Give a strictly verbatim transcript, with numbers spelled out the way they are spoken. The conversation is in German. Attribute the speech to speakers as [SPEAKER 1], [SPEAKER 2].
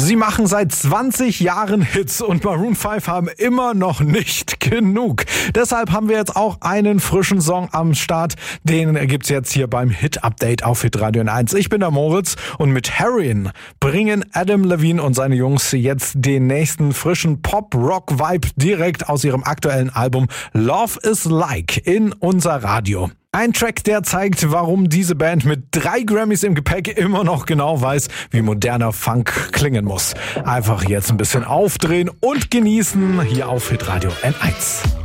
[SPEAKER 1] Sie machen seit zwanzig Jahren Hits und Maroon fünf haben immer noch nicht genug. Deshalb haben wir jetzt auch einen frischen Song am Start. Den gibt's jetzt hier beim Hit-Update auf Hitradio N eins. Ich bin der Moritz und mit Heroin bringen Adam Levine und seine Jungs jetzt den nächsten frischen Pop-Rock-Vibe direkt aus ihrem aktuellen Album Love is Like in unser Radio. Ein Track, der zeigt, warum diese Band mit drei Grammys im Gepäck immer noch genau weiß, wie moderner Funk klingen muss. Einfach jetzt ein bisschen aufdrehen und genießen hier auf Hitradio N eins.